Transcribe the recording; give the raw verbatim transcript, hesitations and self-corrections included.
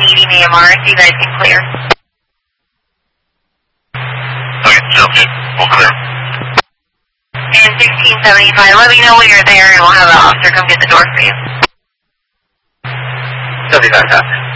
eighty A M R so you guys can clear. Okay, sounds good. We'll come there. And sixteen seventy-five, let me know when you're there and we'll have an officer come get the door for you. seventy-five,